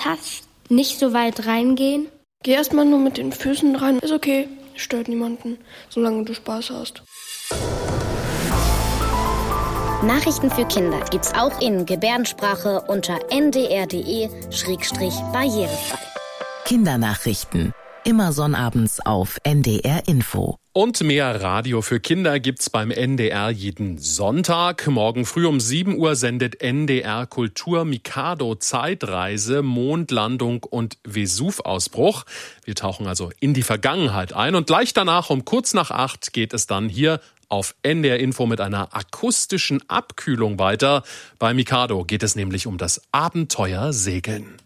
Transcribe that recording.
Angst hast, nicht so weit reingehen? Geh erstmal nur mit den Füßen rein. Ist okay, stört niemanden, solange du Spaß hast. Nachrichten für Kinder gibt's auch in Gebärdensprache unter ndr.de/barrierefrei. Kindernachrichten. Immer sonnabends auf NDR Info. Und mehr Radio für Kinder gibt's beim NDR jeden Sonntag. Morgen früh um 7 Uhr sendet NDR Kultur Mikado Zeitreise, Mondlandung und Vesuvausbruch. Wir tauchen also in die Vergangenheit ein. Und gleich danach um kurz nach 8 geht es dann hier auf NDR Info mit einer akustischen Abkühlung weiter. Bei Mikado geht es nämlich um das Abenteuer Segeln.